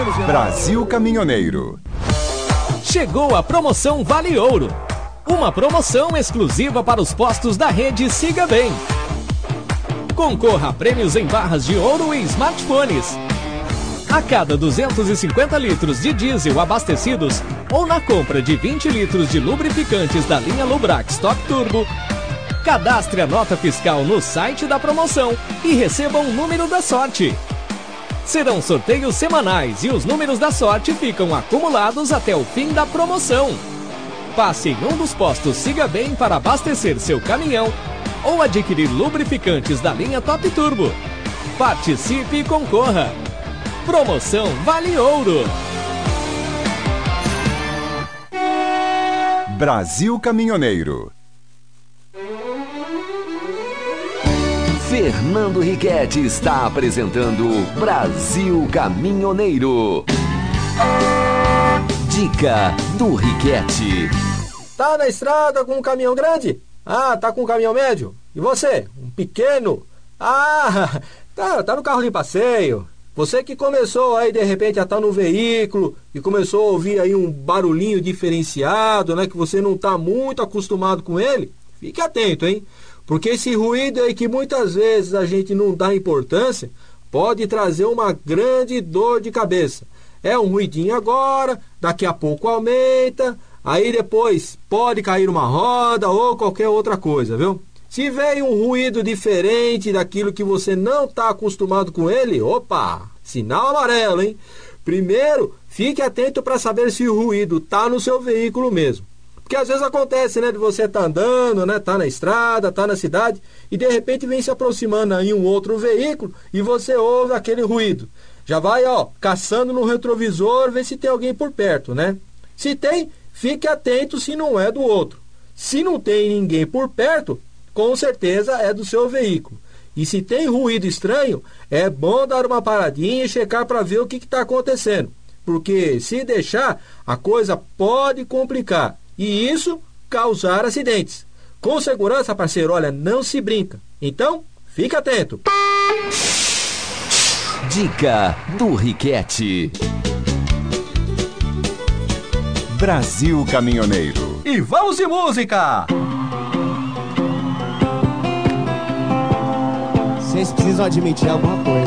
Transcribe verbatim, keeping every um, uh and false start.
Brasil Caminhoneiro. Chegou a promoção Vale Ouro. Uma promoção exclusiva para os postos da rede Siga Bem. Concorra a prêmios em barras de ouro e smartphones. A cada duzentos e cinquenta litros de diesel abastecidos ou na compra de vinte litros de lubrificantes da linha Lubrax Top Turbo, cadastre a nota fiscal no site da promoção e receba um número da sorte. Serão sorteios semanais e os números da sorte ficam acumulados até o fim da promoção. Passe em um dos postos Siga Bem para abastecer seu caminhão ou adquirir lubrificantes da linha Top Turbo. Participe e concorra. Promoção Vale Ouro. Brasil Caminhoneiro. Fernando Riquetti está apresentando Brasil Caminhoneiro. Dica do Riquetti. Tá na estrada com um caminhão grande? Ah, tá com um caminhão médio? E você? Um pequeno? Ah, tá, tá no carro de passeio. Você que começou aí de repente a estar no veículo e começou a ouvir aí um barulhinho diferenciado, né? Que você não tá muito acostumado com ele, fique atento, hein? Porque esse ruído aí que muitas vezes a gente não dá importância, pode trazer uma grande dor de cabeça. É um ruidinho agora, daqui a pouco aumenta, aí depois pode cair uma roda ou qualquer outra coisa, viu? Se veio um ruído diferente daquilo que você não está acostumado com ele, opa, sinal amarelo, hein? Primeiro, fique atento para saber se o ruído está no seu veículo mesmo. Porque às vezes acontece, né, de você estar tá andando, né, tá na estrada, tá na cidade, e de repente vem se aproximando aí um outro veículo e você ouve aquele ruído. Já vai, ó, caçando no retrovisor, ver se tem alguém por perto, né? Se tem, fique atento se não é do outro. Se não tem ninguém por perto, com certeza é do seu veículo. E se tem ruído estranho, é bom dar uma paradinha e checar para ver o que está acontecendo. Porque se deixar, a coisa pode complicar. E isso causar acidentes. Com segurança, parceiro, olha, não se brinca. Então, fique atento. Dica do Riquetti. Brasil Caminhoneiro. E vamos de música! Vocês precisam admitir alguma coisa.